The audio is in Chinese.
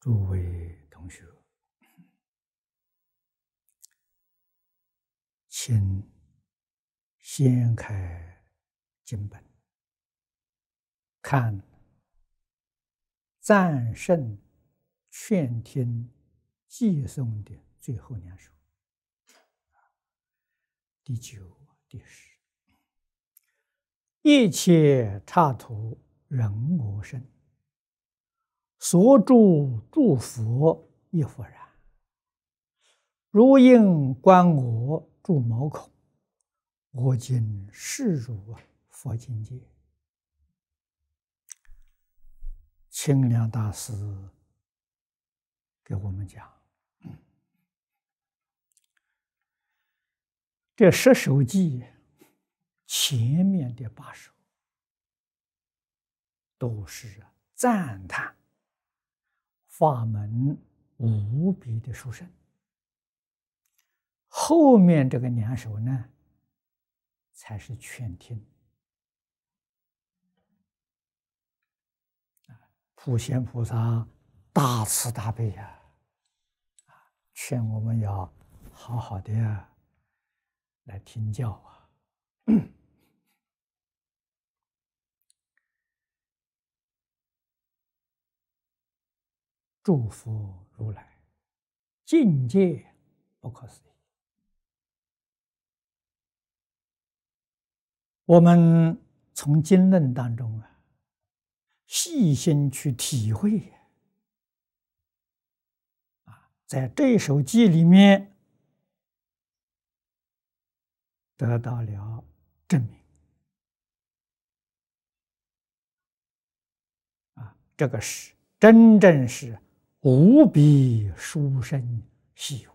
诸位同学，请掀开经本，看赞圣劝听偈颂的最后2首，第9、第10。一切刹土人我身，所住诸佛亦复然。如应观我诸毛孔，我今示汝佛境界。清凉大师给我们讲，这10首偈前面的8首都是赞叹法门无比的殊胜，后面这个2首呢，才是劝听。普贤菩萨大慈大悲呀，劝我们要好好的来听教啊。祝福如来境界不可思议。我们从经论当中细心去体会在这首偈里面得到了证明这个是真正是无比殊胜稀有。